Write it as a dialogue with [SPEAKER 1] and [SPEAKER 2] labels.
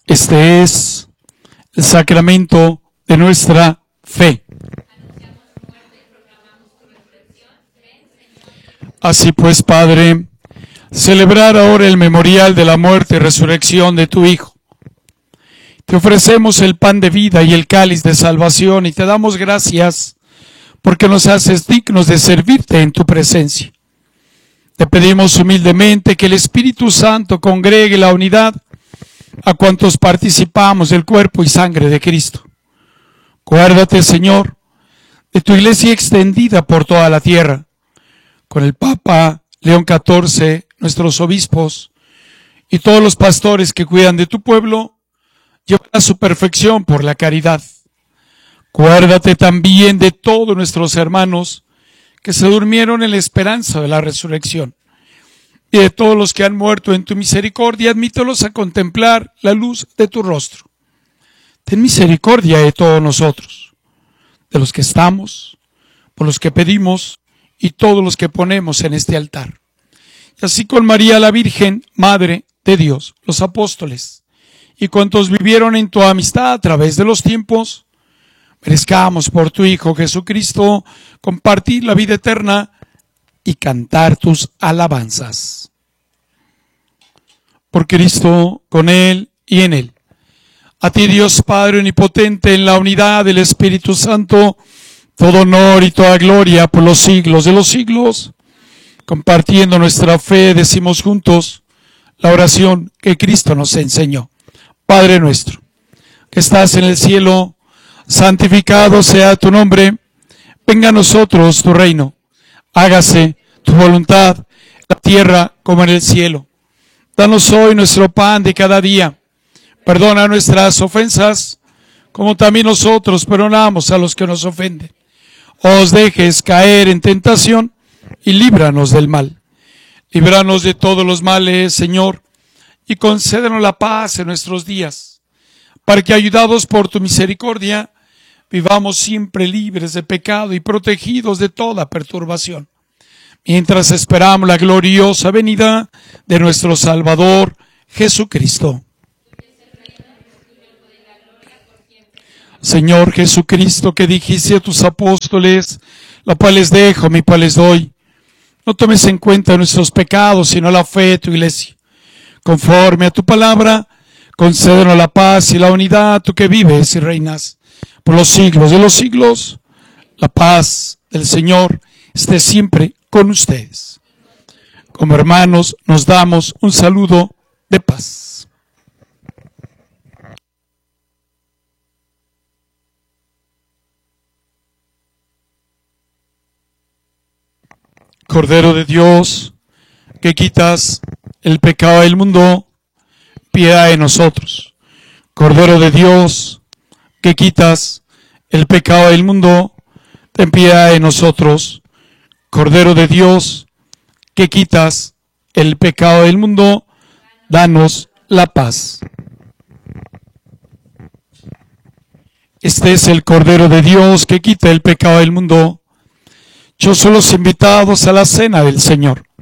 [SPEAKER 1] Este es el sacramento de nuestra fe. Así pues, Padre, celebrar ahora el memorial de la muerte y resurrección de tu Hijo. Te ofrecemos el pan de vida y el cáliz de salvación y te damos gracias porque nos haces dignos de servirte en tu presencia. Te pedimos humildemente que el Espíritu Santo congregue la unidad a cuantos participamos del cuerpo y sangre de Cristo. Acuérdate, Señor, de tu iglesia extendida por toda la tierra, con el Papa León XIV, nuestros obispos y todos los pastores que cuidan de tu pueblo, lleva a su perfección por la caridad. Acuérdate también de todos nuestros hermanos que se durmieron en la esperanza de la resurrección, y de todos los que han muerto en tu misericordia, admítelos a contemplar la luz de tu rostro. Ten misericordia de todos nosotros, de los que estamos, por los que pedimos y todos los que ponemos en este altar. Y así con María la Virgen, Madre de Dios, los apóstoles y cuantos vivieron en tu amistad a través de los tiempos, merezcamos por tu Hijo Jesucristo compartir la vida eterna y cantar tus alabanzas. Por Cristo, con Él y en Él. A ti, Dios Padre omnipotente, en la unidad del Espíritu Santo, todo honor y toda gloria por los siglos de los siglos. Compartiendo nuestra fe, decimos juntos la oración que Cristo nos enseñó. Padre nuestro, que estás en el cielo, santificado sea tu nombre. Venga a nosotros tu reino. Hágase tu voluntad en la tierra como en el cielo. Danos hoy nuestro pan de cada día. Perdona nuestras ofensas, como también nosotros perdonamos a los que nos ofenden. Os dejes caer en tentación y líbranos del mal. Líbranos de todos los males, Señor, y concédenos la paz en nuestros días, para que, ayudados por tu misericordia, vivamos siempre libres de pecado y protegidos de toda perturbación, mientras esperamos la gloriosa venida de nuestro Salvador Jesucristo. Señor Jesucristo, que dijiste a tus apóstoles: la paz les dejo, mi paz les doy. No tomes en cuenta nuestros pecados, sino la fe de tu iglesia. Conforme a tu palabra, concédenos la paz y la unidad, tú que vives y reinas por los siglos de los siglos. La paz del Señor esté siempre con ustedes. Como hermanos, nos damos un saludo de paz. Cordero de Dios, que quitas el pecado del mundo, piedad de nosotros. Cordero de Dios, que quitas el pecado del mundo, ten piedad de nosotros. Cordero de Dios, que quitas el pecado del mundo, danos la paz. Este es el Cordero de Dios que quita el pecado del mundo. Yo soy los invitados a la cena del Señor.